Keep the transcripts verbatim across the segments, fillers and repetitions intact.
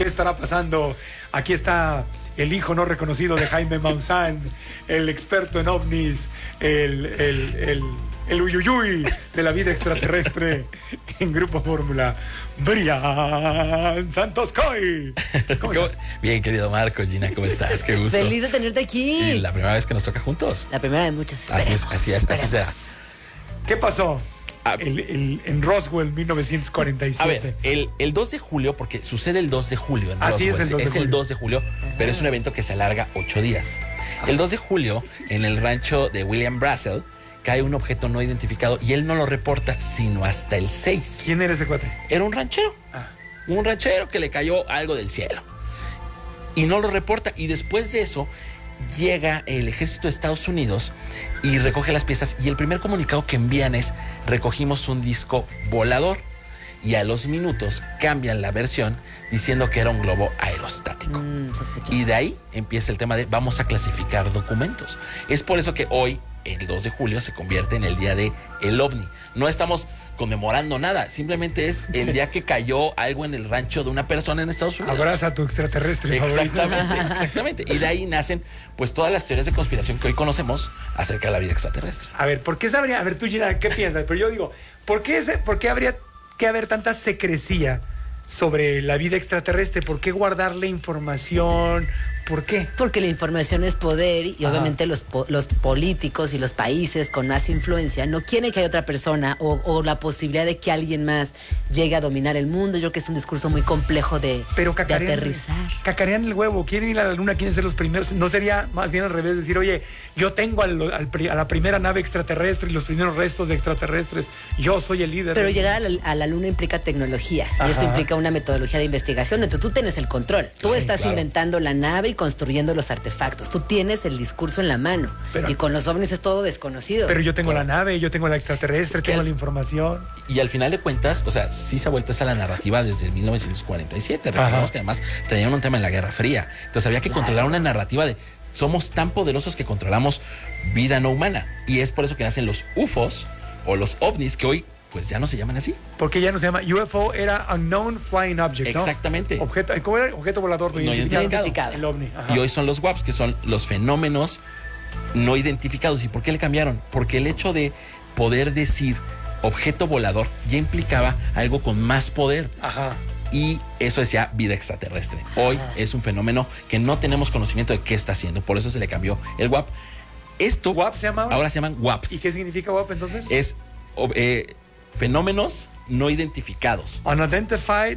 ¿Qué estará pasando? Aquí está el hijo no reconocido de Jaime Maussan, el experto en ovnis, el, el, el, el uyuyuy de la vida extraterrestre en Grupo Fórmula, Brian Santos Coy. ¿Cómo estás? Bien, querido Marco, Gina, ¿cómo estás? Qué gusto. Feliz de tenerte aquí. Y la primera vez que nos toca juntos. La primera de muchas. Así es, así es, así será. ¿Qué pasó? Ah, el, el, en Roswell, mil novecientos cuarenta y siete. A ver, el, el dos de julio, porque sucede el dos de julio en Así Roswell. es el dos de es julio. el dos de julio, pero es un evento que se alarga ocho días. El dos de julio, en el rancho de William Brazel, cae un objeto no identificado y él no lo reporta sino hasta el seis. ¿Quién era ese cuate? Era un ranchero. Ah. Un ranchero que le cayó algo del cielo. Y no lo reporta. Y después de eso, llega el ejército de Estados Unidos y recoge las piezas. Y el primer comunicado que envían es: recogimos un disco volador. Y a los minutos cambian la versión diciendo que era un globo aerostático. Mm, y de ahí empieza el tema de vamos a clasificar documentos. Es por eso que hoy, el dos de julio, se convierte en el día de el ovni. No estamos conmemorando nada, simplemente es el día que cayó algo en el rancho de una persona en Estados Unidos. Abraza a tu extraterrestre favorito. Exactamente, exactamente. Y de ahí nacen pues todas las teorías de conspiración que hoy conocemos acerca de la vida extraterrestre. A ver, ¿por qué sabría? A ver, tú, Gina, ¿qué piensas? Pero yo digo, ¿por qué, ese, por qué habría que haber tanta secrecía sobre la vida extraterrestre? ¿Por qué guardarle información? ¿Por qué? Porque la información es poder y Ajá. obviamente los, po- los políticos y los países con más influencia no quieren que haya otra persona o, o la posibilidad de que alguien más llegue a dominar el mundo. Yo creo que es un discurso muy complejo de, Pero de cacarean, aterrizar. cacarean el huevo, quieren ir a la luna, quieren ser los primeros. ¿No sería más bien al revés? Decir, oye, yo tengo al, al, a la primera nave extraterrestre y los primeros restos de extraterrestres, yo soy el líder. Pero llegar a la, a la luna implica tecnología y eso Ajá. implica una metodología de investigación donde tú tienes el control. Tú Sí, estás claro. inventando la nave y construyendo los artefactos. Tú tienes el discurso en la mano. Pero- y con los ovnis es todo desconocido. Pero yo tengo Claro. la nave, yo tengo la extraterrestre, Que tengo al- la información. Y al final de cuentas, o sea, sí se ha vuelto esa la narrativa desde mil novecientos cuarenta y siete. Ajá. Recordemos que además tenían un tema en la Guerra Fría. Entonces había que Claro. controlar una narrativa de somos tan poderosos que controlamos vida no humana. Y es por eso que nacen los U F Os o los ovnis, que hoy pues ya no se llaman así. Porque ya no se llama U F O, era Unknown Flying Object, ¿no? Exactamente. Objeto, ¿cómo era? Objeto volador no, No identificado. identificado. El ovni. Ajá. Y hoy son los W A Ps, que son los fenómenos no identificados. ¿Y por qué le cambiaron? Porque el hecho de poder decir objeto volador ya implicaba algo con más poder. Ajá. Y eso decía vida extraterrestre. Hoy Ajá. es un fenómeno que no tenemos conocimiento de qué está haciendo. Por eso se le cambió el W A P. Esto ¿W A P se llama ahora? ahora se llaman W A Ps. ¿Y qué significa W A P entonces? Es o- eh, fenómenos no identificados. Unidentified.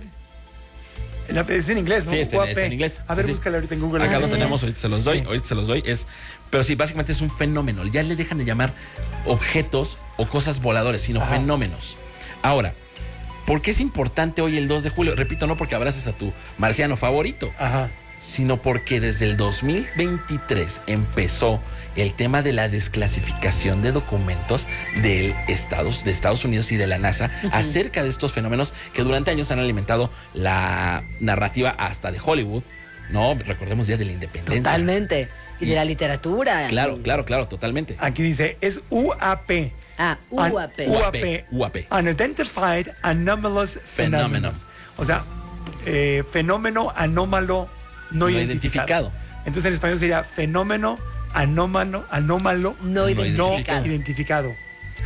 La- Es en inglés, ¿no? Sí, está en- U A P. está en inglés. A Sí, ver, sí. búscale ahorita en Google. Acá A lo ver. tenemos, ahorita se los doy, Sí. ahorita se los doy. Es, pero sí, básicamente es un fenómeno. Ya le dejan de llamar objetos o cosas voladores, sino Ajá. fenómenos. Ahora, ¿por qué es importante hoy el dos de julio? Repito, no porque abraces a tu marciano favorito, Ajá. sino porque desde el dos mil veintitrés empezó el tema de la desclasificación de documentos del Estados, de Estados Unidos y de la NASA acerca de estos fenómenos que durante años han alimentado la narrativa hasta de Hollywood, ¿no? Recordemos Día de la Independencia. Totalmente. Y, Y- de la literatura. Claro, claro, claro, totalmente. Aquí dice, es U A P. Ah, U A P. U A P. U A P. Unidentified Anomalous Phenomenon. O sea, eh, fenómeno anómalo no, No identificado. identificado. Entonces en español sería fenómeno anómalo, anómalo No No identificado. no identificado.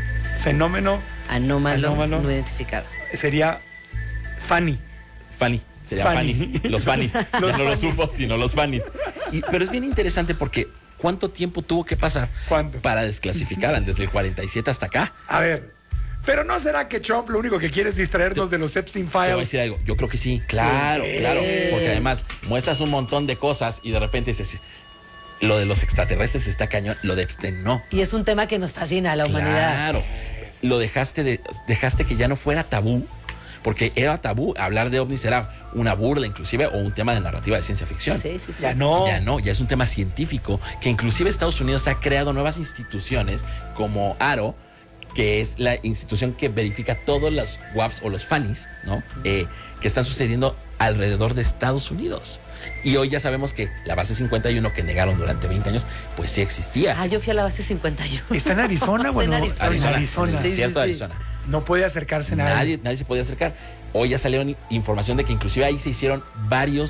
Fenómeno Anómalo, Anómalo. no identificado. sería funny. Fanny, sería Fanny. Fannis, los Fannis, ya no los U F Os, sino los Fannis. Y- pero es bien interesante porque ¿cuánto tiempo tuvo que pasar ¿Cuánto? para desclasificar desde el cuarenta y siete hasta acá? A ver, pero ¿no será que Trump lo único que quiere es distraernos de los Epstein Te voy a Files? decir algo, yo creo que sí, claro, Sí. claro, porque además muestras un montón de cosas y de repente dices, lo de los extraterrestres está cañón, lo de Epstein no. Y es un tema que nos fascina a la humanidad. Claro, lo dejaste de, dejaste que ya no fuera tabú, porque era tabú, hablar de ovnis era una burla inclusive o un tema de narrativa de ciencia ficción. Sí, sí, sí. Ya no. Ya no, ya es un tema científico que inclusive Estados Unidos ha creado nuevas instituciones como A R O, que es la institución que verifica todos los W A Ps o los Fannis, ¿no? Eh, que están sucediendo alrededor de Estados Unidos. Y hoy ya sabemos que la base cincuenta y uno que negaron durante veinte años, pues sí existía. Ah, yo fui a la base cincuenta y uno. ¿Está en Arizona? Está Bueno, en Arizona. Arizona, Arizona. en el Sí, sí, desierto de sí. Arizona. No puede acercarse nadie. Nadie, nadie se podía acercar. Hoy ya salieron información de que inclusive ahí se hicieron varios